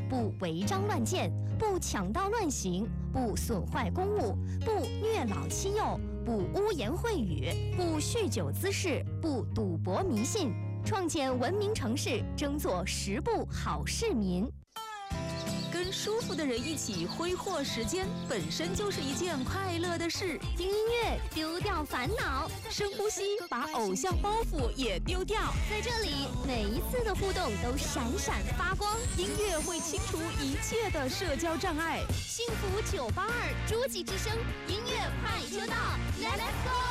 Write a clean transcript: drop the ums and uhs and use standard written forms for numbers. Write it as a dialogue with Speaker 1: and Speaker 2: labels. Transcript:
Speaker 1: 不违章乱建，不抢盗乱行，不损坏公物，不虐老欺幼，不污言秽语，不酗酒滋事，不赌博迷信，创建文明城市，争做10步好市民。
Speaker 2: 跟舒服的人一起挥霍时间，本身就是一件快乐的事。
Speaker 1: 听音乐，丢掉烦恼；
Speaker 2: 深呼吸，把偶像包袱也丢掉。
Speaker 1: 在这里，每一次的互动都闪闪发光。
Speaker 2: 音乐会清除一切的社交障碍。
Speaker 1: 幸福982，诸暨之声，音乐快车道 ，Let's go！